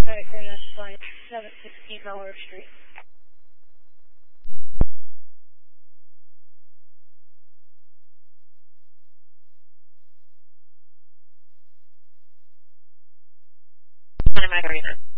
Alright, then that's fine. 716 Delaware Street. Margarita.